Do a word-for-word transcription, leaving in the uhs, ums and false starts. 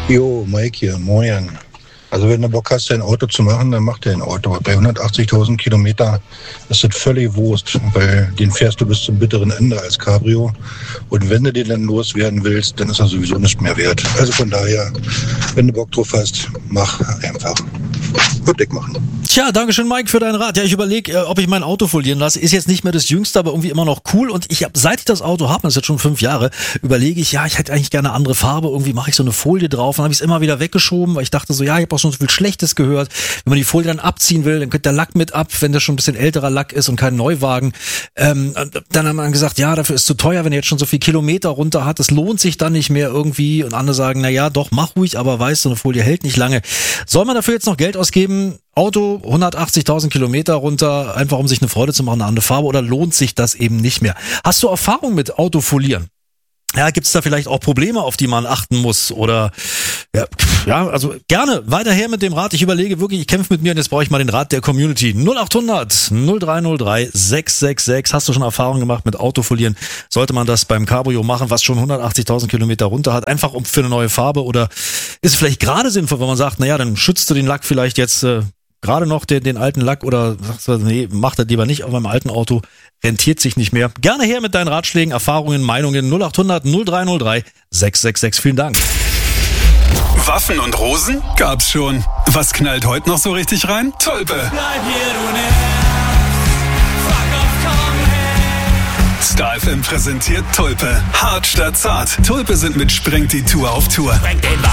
Jo, Mike hier, moin. Also wenn du Bock hast, dein Auto zu machen, dann mach dein Auto. Aber bei hundertachtzigtausend Kilometer ist das völlig Wurst, weil den fährst du bis zum bitteren Ende als Cabrio. Und wenn du den dann loswerden willst, dann ist er sowieso nicht mehr wert. Also von daher, wenn du Bock drauf hast, mach einfach. Wird dick machen. Tja, dankeschön Mike für deinen Rat. Ja, ich überlege, ob ich mein Auto folieren lasse. Ist jetzt nicht mehr das Jüngste, aber irgendwie immer noch cool. Und ich habe, seit ich das Auto habe, das ist jetzt schon fünf Jahre, überlege ich, ja, ich hätte eigentlich gerne eine andere Farbe. Irgendwie mache ich so eine Folie drauf. Dann habe ich es immer wieder weggeschoben, weil ich dachte so, ja, ich habe auch schon so viel Schlechtes gehört. Wenn man die Folie dann abziehen will, dann könnte der Lack mit ab, wenn das schon ein bisschen älterer Lack ist und kein Neuwagen. Ähm, dann haben wir gesagt, ja, dafür ist zu teuer, wenn er jetzt schon so viel Kilometer runter hat. Das lohnt sich dann nicht mehr irgendwie. Und andere sagen, na ja, doch, mach ruhig, aber weißt, so eine Folie hält nicht lange. Soll man dafür jetzt noch Geld ausgeben? Auto, hundertachtzigtausend Kilometer runter, einfach um sich eine Freude zu machen, eine andere Farbe, oder lohnt sich das eben nicht mehr? Hast du Erfahrung mit Autofolieren? Ja, gibt's da vielleicht auch Probleme, auf die man achten muss? Oder ja, ja, also gerne weiter her mit dem Rat. Ich überlege wirklich, ich kämpfe mit mir und jetzt brauche ich mal den Rat der Community. null acht hundert null drei null drei sechs sechs sechs. Hast du schon Erfahrung gemacht mit Autofolieren? Sollte man das beim Cabrio machen, was schon hundertachtzigtausend Kilometer runter hat, einfach um für eine neue Farbe? Oder ist es vielleicht gerade sinnvoll, wenn man sagt, naja, dann schützt du den Lack vielleicht jetzt äh, gerade noch den, den alten Lack, oder sagst du, nee, mach das lieber nicht auf meinem alten Auto, rentiert sich nicht mehr. Gerne her mit deinen Ratschlägen, Erfahrungen, Meinungen. null acht hundert null drei null drei sechs sechs sechs. Vielen Dank. Waffen und Rosen? Gab's schon. Was knallt heute noch so richtig rein? Tulpe. Bleib hier, du Nerv. Fuck off, komm her. Star F M präsentiert Tulpe. Hart statt zart. Tulpe sind mit Sprengt die Tour auf Tour. Sprengt den Wagen.